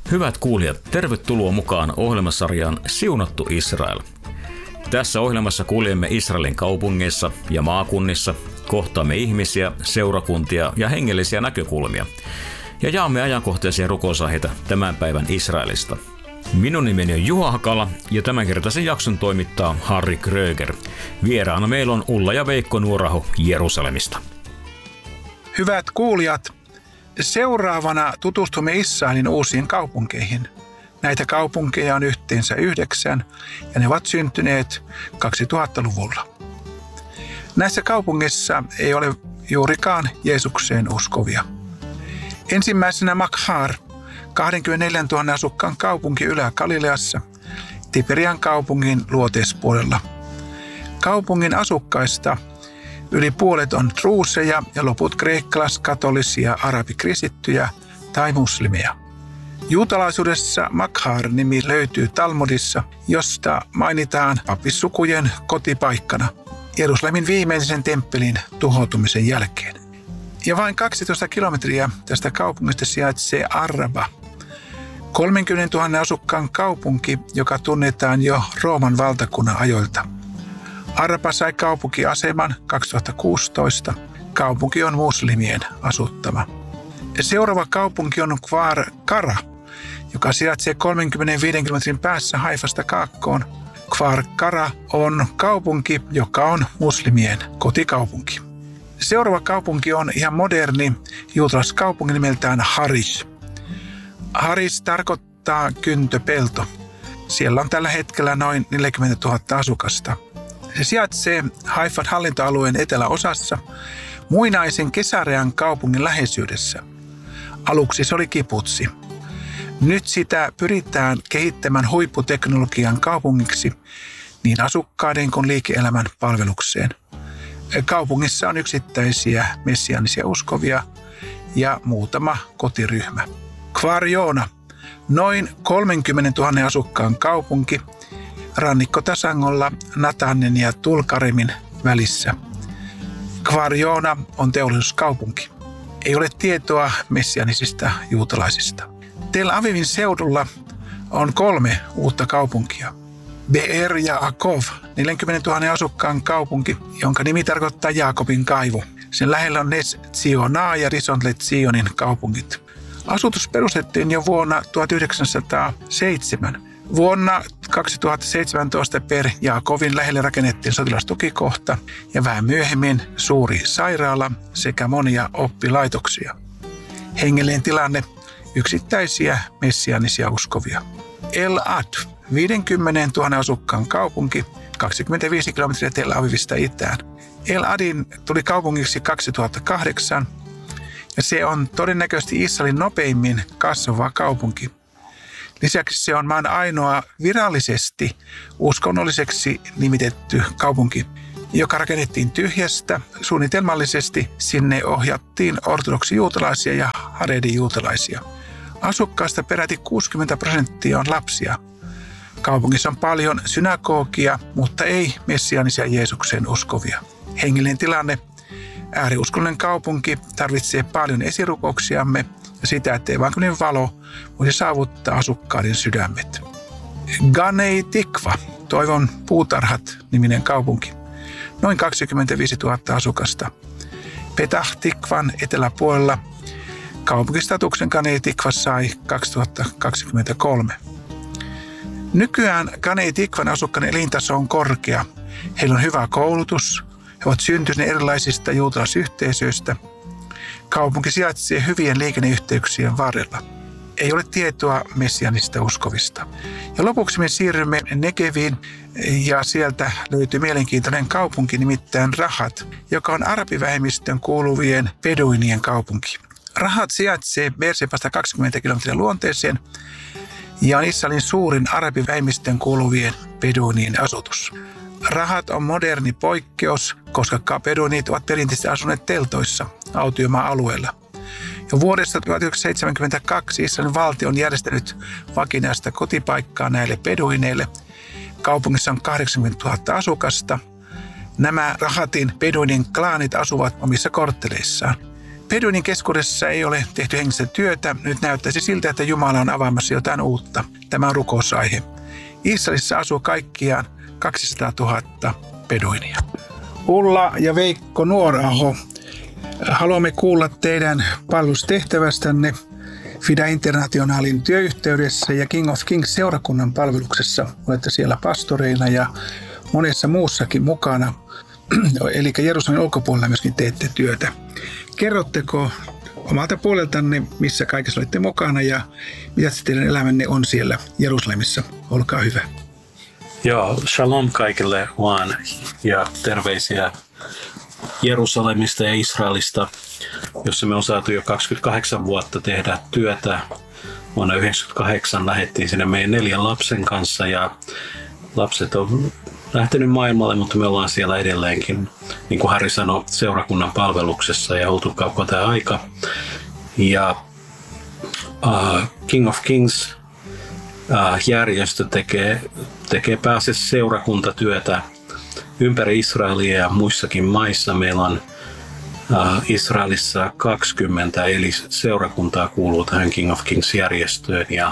Hyvät kuulijat, tervetuloa mukaan ohjelmasarjaan Siunattu Israel. Tässä ohjelmassa kuljemme Israelin kaupungeissa ja maakunnissa, kohtaamme ihmisiä, seurakuntia ja hengellisiä näkökulmia ja jaamme ajankohtaisia rukousaiheita tämän päivän Israelista. Minun nimeni on Juha Hakala ja tämänkertaisen jakson toimittaa Harri Kröger. Vieraana meillä on Ulla ja Veikko Nuoraho Jerusalemista. Hyvät kuulijat, seuraavana tutustumme Israelin uusiin kaupunkeihin. Näitä kaupunkeja on yhteensä 9 ja ne ovat syntyneet 2000-luvulla. Näissä kaupungeissa ei ole juurikaan Jeesukseen uskovia. Ensimmäisenä Makhar, 24 000 asukkaan kaupunki Ylä-Galileassa, Tiberian kaupungin luoteispuolella. Kaupungin asukkaista yli puolet on druuseja ja loput kreikkalaiskatolisia, arabikristittyjä tai muslimeja. Juutalaisuudessa Makhar-nimi löytyy Talmudissa, josta mainitaan papissukujen kotipaikkana Jerusalemin viimeisen temppelin tuhoutumisen jälkeen. Ja vain 12 kilometriä tästä kaupungista sijaitsee Arraba, 30 000 asukkaan kaupunki, joka tunnetaan jo Rooman valtakunnan ajoilta. Arraba sai kaupunkiaseman 2016. Kaupunki on muslimien asuttama. Seuraava kaupunki on Kfar Kara, joka sijaitsee 35 kilometrin päässä Haifasta kaakkoon. Kfar Kara on kaupunki, joka on muslimien kotikaupunki. Seuraava kaupunki on ihan moderni juutalaiskaupunki nimeltään Harish. Harish tarkoittaa kyntöpelto. Siellä on tällä hetkellä noin 40 000 asukasta. Se sijaitsee Haifan hallintoalueen eteläosassa muinaisen Kesarean kaupungin läheisyydessä. Aluksi se oli kibutsi. Nyt sitä pyritään kehittämään huipputeknologian kaupungiksi niin asukkaiden kuin liike-elämän palvelukseen. Kaupungissa on yksittäisiä messiaanisia uskovia ja muutama kotiryhmä. Kfar Joona, noin 30 000 asukkaan kaupunki rannikkotasangolla Natanen ja Tulkaremin välissä. Kfar Joona on teollisuuskaupunki. Ei ole tietoa messianisista juutalaisista. Tel Avivin seudulla on 3 uutta kaupunkia. Be'er ja Akov, 40 000 asukkaan kaupunki, jonka nimi tarkoittaa Jaakobin kaivo. Sen lähellä on Nes Tzionaa ja Rishon LeZionin kaupungit. Asutus perustettiin jo vuonna 1907. Vuonna 2017 per Jaakovin lähelle rakennettiin sotilastukikohta ja vähän myöhemmin suuri sairaala sekä monia oppilaitoksia. Hengellinen tilanne, yksittäisiä messiaanisia uskovia. El Ad, 50 000 asukkaan kaupunki, 25 kilometriä Tel Avivista itään. El Adin tuli kaupungiksi 2008 ja se on todennäköisesti Israelin nopeimmin kasvava kaupunki. Lisäksi se on maan ainoa virallisesti uskonnolliseksi nimitetty kaupunki, joka rakennettiin tyhjästä. Suunnitelmallisesti sinne ohjattiin ortodoksijuutalaisia ja haredi-juutalaisia. Asukkaista peräti 60% on lapsia. Kaupungissa on paljon synagogia, mutta ei messiaanisia Jeesukseen uskovia. Hengellinen tilanne. Ääriuskonnollinen kaupunki tarvitsee paljon esirukouksiamme ja sitä, että evankelin valo voisi saavuttaa asukkaiden sydämet. Ganei Tikva, toivon puutarhat niminen kaupunki, noin 25 000 asukasta. Petah Tikvan eteläpuolella kaupunkistatuksen Ganei Tikva sai 2023. Nykyään Ganei Tikvan asukkaiden elintaso on korkea. Heillä on hyvä koulutus, he ovat syntyneet erilaisista juutalaisyhteisöistä. Kaupunki sijaitsee hyvien liikenneyhteyksien varrella. Ei ole tietoa messianisista uskovista. Ja lopuksi me siirrymme Negeviin ja sieltä löytyy mielenkiintoinen kaupunki nimittäin Rahat, joka on arabivähemmistön kuuluvien beduinien kaupunki. Rahat sijaitsee Beershebasta 20 kilometriä luonteeseen ja on Israelin suurin arabivähemmistön kuuluvien beduinien asutus. Rahat on moderni poikkeus, koska beduinit ovat perinteisesti asuneet teltoissa autiomaa-alueella. Jo vuodesta 1972 Israelin valtio on järjestänyt vakinaista kotipaikkaa näille beduineille. Kaupungissa on 80 000 asukasta. Nämä Rahatin beduinin klaanit asuvat omissa kortteleissaan. Beduinin keskuudessa ei ole tehty hengistä työtä. Nyt näyttäisi siltä, että Jumala on avaamassa jotain uutta. Tämä on rukousaihe. Israelissa asuu kaikkiaan 200 000 beduinia. Ulla ja Veikko Nuoraho, haluamme kuulla teidän palvelustehtävästänne Fida Internationalin työyhteydessä ja King of Kings seurakunnan palveluksessa. Olette siellä pastoreina ja monessa muussakin mukana. Eli Jerusalemin ulkopuolella myöskin teette työtä. Kerrotteko omalta puoleltanne, missä kaikessa olette mukana ja mitä teidän elämänne on siellä Jerusalemissa? Olkaa hyvä. Joo, shalom kaikille vaan ja terveisiä Jerusalemista ja Israelista, jossa me on saatu jo 28 vuotta tehdä työtä. Vuonna 1998 lähdettiin sinne meidän 4 lapsen kanssa ja lapset on lähtenyt maailmalle, mutta me ollaan siellä edelleenkin, niin kuin Harri sanoi, seurakunnan palveluksessa ja oltu koko tämä aika. Ja King of Kings järjestö tekee pääasiassa seurakuntatyötä ympäri Israelia ja muissakin maissa. Meillä on Israelissa 20 eli seurakuntaa kuuluu tähän King of Kings-järjestöön ja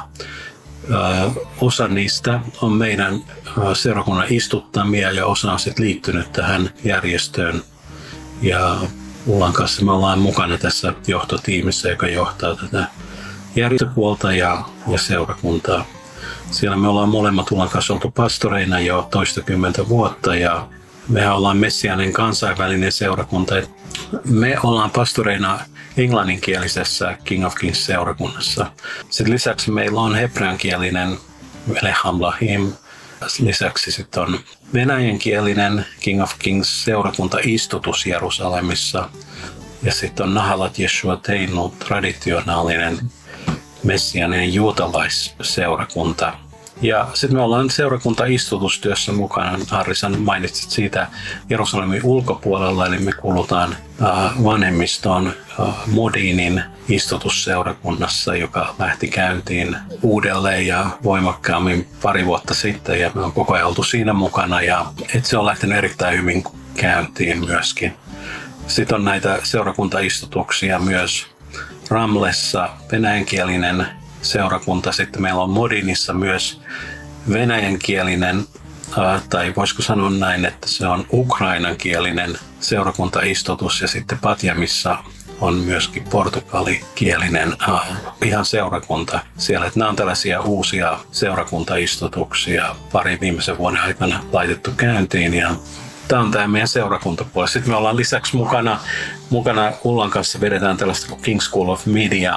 osa niistä on meidän seurakunnan istuttamia ja osa on sitten liittynyt tähän järjestöön. Ja Ullan kanssa me ollaan mukana tässä johtotiimissä, joka johtaa tätä järjestöpuolta ja seurakuntaa. Siellä me ollaan molemmat Ullan kanssa oltu pastoreina jo toistakymmentä vuotta ja me ollaan Messiaanin kansainvälinen seurakunta. Me ollaan pastoreina englanninkielisessä King of Kings seurakunnassa. Sitten lisäksi meillä on hebreankielinen Lechem Lahim. Lisäksi sitten on venäjänkielinen King of Kings seurakunta istutus Jerusalemissa. Ja sitten on Nahalat Yeshuateinu traditionaalinen messiaaninen juutalaisseurakunta. Ja sitten me ollaan seurakunta-istutustyössä mukana. Harri mainitsit siitä Jerusalemin ulkopuolella, eli me kuulutaan vanhemmiston Modinin istutusseurakunnassa, joka lähti käyntiin uudelleen ja voimakkaammin pari vuotta sitten. Ja me on koko ajan oltu siinä mukana ja se on lähtenyt erittäin hyvin käyntiin myöskin. Sitten on näitä seurakuntaistutuksia myös Ramlessa, venäjänkielinen seurakunta. Sitten meillä on Modinissa myös venäjänkielinen, tai voisiko sanoa näin, että se on ukrainankielinen seurakuntaistutus. Ja sitten Patjamissa on myöskin portugalikielinen ihan seurakunta siellä. Että nämä on tällaisia uusia seurakuntaistutuksia pari viimeisen vuoden aikana laitettu käyntiin. Ja tämä on tämä meidän seurakuntapuoli. Sitten me ollaan lisäksi mukana Ullan kanssa vedetään tällaista kuin King School of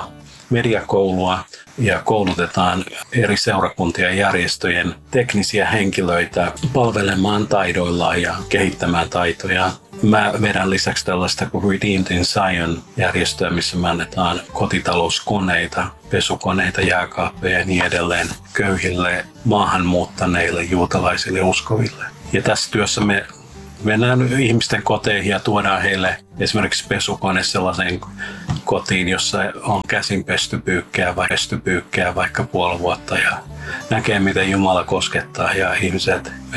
mediakoulua ja koulutetaan eri seurakuntien ja järjestöjen teknisiä henkilöitä palvelemaan taidoillaan ja kehittämään taitoja. Mä vedän lisäksi tällaista kuin Redeemed in Zion -järjestöä, missä me annetaan kotitalouskoneita, pesukoneita, jääkaappeja ja niin edelleen köyhille, maahanmuuttaneille, juutalaisille uskoville. Ja tässä työssä me mennään ihmisten koteihin ja tuodaan heille esimerkiksi pesukone sellaiseen kotiin, jossa on käsin pesty pyykkää vaikka puoli vuotta ja näkee, miten Jumala koskettaa ja ihmiset